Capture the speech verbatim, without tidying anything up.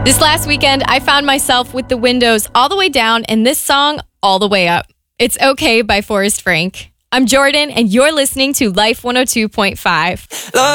This last weekend, I found myself with the windows all the way down and this song all the way up. It's Okay by Forrest Frank. I'm Jordan, and you're listening to Life one oh two point five.